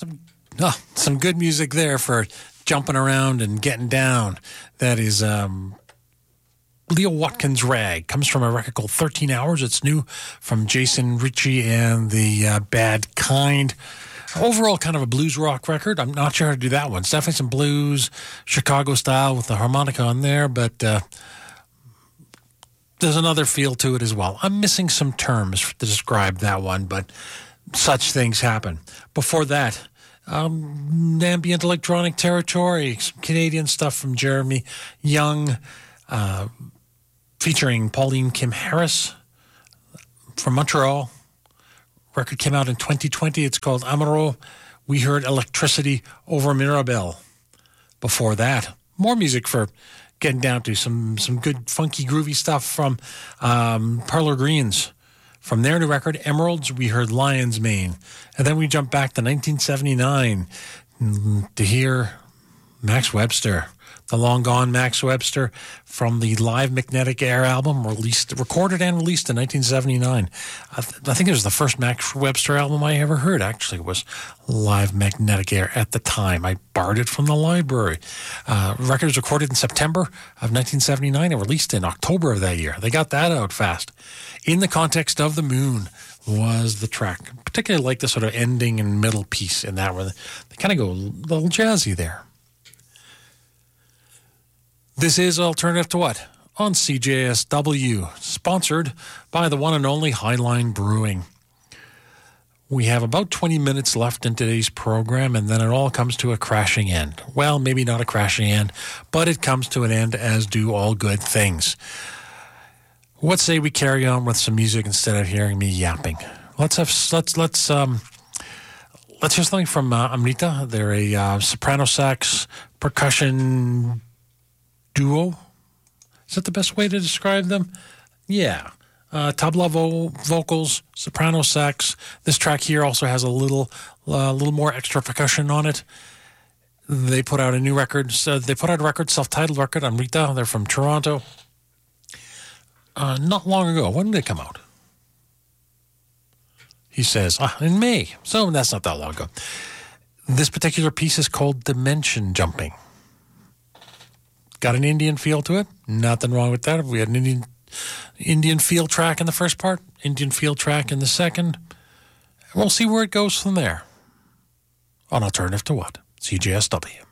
Some good music there for jumping around and getting down. That is Leo Watkins Rag. Comes from a record called 13 Hours. It's new from Jason Ritchie and the Bad Kind. Overall, kind of a blues rock record. I'm not sure how to do that one. It's definitely some blues, Chicago style with the harmonica on there, but there's another feel to it as well. I'm missing some terms to describe that one, but such things happen. Before that, ambient electronic territory, some Canadian stuff from Jeremy Young, featuring Pauline Kim Harris from Montreal. Record came out in 2020. It's called Amaro. We heard Electricity over Mirabel. Before that, more music for getting down to some good funky groovy stuff from Parlor Greens. From their new record, Emeralds, we heard Lion's Mane. And then we jump back to 1979 to hear Max Webster, the long gone Max Webster from the Live Magnetic Air album, recorded and released in 1979. I think it was the first Max Webster album I ever heard, actually, was Live Magnetic Air at the time. I borrowed it from the library. Record was recorded in September of 1979 and released in October of that year. They got that out fast. In the Context of the Moon was the track. I particularly like the sort of ending and middle piece in that, where they kind of go a little jazzy there. This is Alternative to What? On CJSW, sponsored by the one and only Highline Brewing. We have about 20 minutes left in today's program, and then it all comes to a crashing end. Well, maybe not a crashing end, but it comes to an end, as do all good things. What say we carry on with some music instead of hearing me yapping? Let's hear something from Amrita. They're a soprano sax percussion duo. Is that the best way to describe them? Yeah. Tabla vocals, soprano sax. This track here also has a little more extra percussion on it. They put out a new record. They put out a record, self-titled record, Amrita. They're from Toronto. Not long ago. When did it come out? He says, in May. So that's not that long ago. This particular piece is called Dimension Jumping. Got an Indian feel to it. Nothing wrong with that. We had an Indian feel track in the first part, Indian feel track in the second. We'll see where it goes from there. On Alternative to What? CJSW.